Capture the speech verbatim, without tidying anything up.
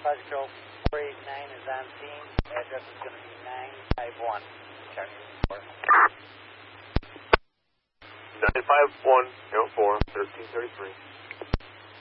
Flight Control four eight nine is on scene. Address is going to be nine five one. nine five one, four, thirteen thirty-three.